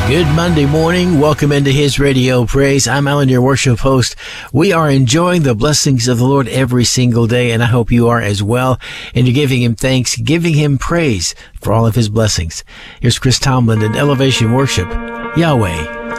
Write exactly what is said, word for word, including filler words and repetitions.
Good Monday morning. Welcome into His Radio Praise. I'm Alan, your worship host. We are enjoying the blessings of the Lord every single day, and I hope you are as well. And you're giving Him thanks, giving Him praise for all of His blessings. Here's Chris Tomlin in Elevation Worship, Yahweh.